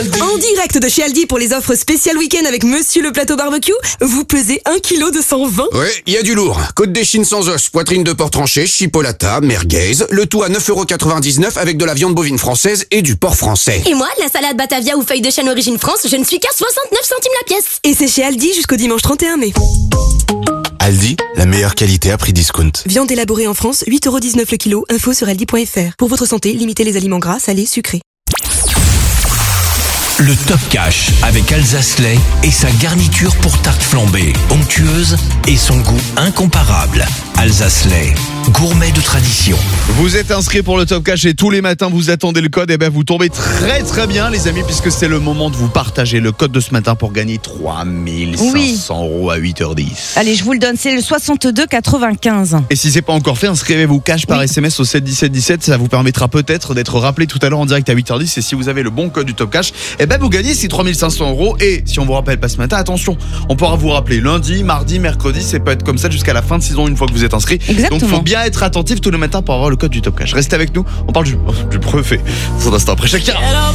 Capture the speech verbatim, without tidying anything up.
En direct de chez Aldi pour les offres spéciales week-end avec Monsieur le Plateau Barbecue, vous pesez un kilo deux cent vingt. Ouais, il y a du lourd. Côte d'échine sans os, poitrine de porc tranché, chipolata, merguez, le tout à neuf euros quatre-vingt-dix-neuf avec de la viande bovine française et du porc français. Et moi, la salade Batavia ou feuille de chêne origine France, je ne suis qu'à soixante-neuf centimes la pièce. Et c'est chez Aldi jusqu'au dimanche trente et un mai. Aldi, la meilleure qualité à prix discount. Viande élaborée en France, huit euros dix-neuf le kilo. Info sur aldi point fr. Pour votre santé, limitez les aliments gras, salés, sucrés. Le Top Cash avec Alsace Lait et sa garniture pour tarte flambée, onctueuse et son goût incomparable. Alsace Lait, gourmet de tradition. Vous êtes inscrits pour le Top Cash et tous les matins vous attendez le code. Et ben vous tombez très très bien les amis, puisque c'est le moment de vous partager le code de ce matin pour gagner trois mille cinq cents euros à huit heures dix. Allez, je vous le donne, c'est le soixante-deux quatre-vingt-quinze. Et si c'est pas encore fait, inscrivez-vous cash par oui. S M S au sept dix-sept dix-sept. Ça vous permettra peut-être d'être rappelé tout à l'heure en direct à huit heures dix. Et si vous avez le bon code du Top Cash, et ben vous gagnez ces trois mille cinq cents euros. Et si on vous rappelle pas ce matin, attention, on pourra vous rappeler lundi, mardi, mercredi. Ça peut être comme ça jusqu'à la fin de saison une fois que vous êtes inscrit. Exactement. Donc faut bien être attentif tous les matins pour avoir le code du Top Cash. Restez avec nous, on parle du, du brevet. Dans un instant après Shakira.